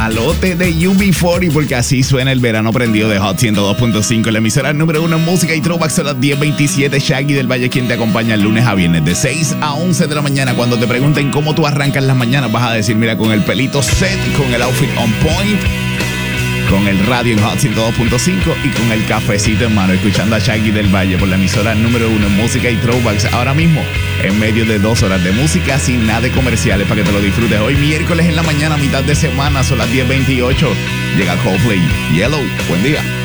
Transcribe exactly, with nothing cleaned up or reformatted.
palote de U B cuarenta, porque así suena el verano prendido de Hot ciento dos punto cinco. La emisora número uno en música y throwback. Son las diez veintisiete. Shaggy del Valle, quien te acompaña el lunes a viernes de seis a once de la mañana. Cuando te pregunten cómo tú arrancas las mañanas, vas a decir, mira, con el pelito set, con el outfit on point, con el radio en Hot ciento dos punto cinco y con el cafecito en mano, escuchando a Shaggy del Valle por la emisora número uno en música y throwbacks. Ahora mismo, en medio de dos horas de música sin nada de comerciales para que te lo disfrutes. Hoy miércoles en la mañana, mitad de semana, son las diez veintiocho. Llega Coldplay, Yellow. Buen día.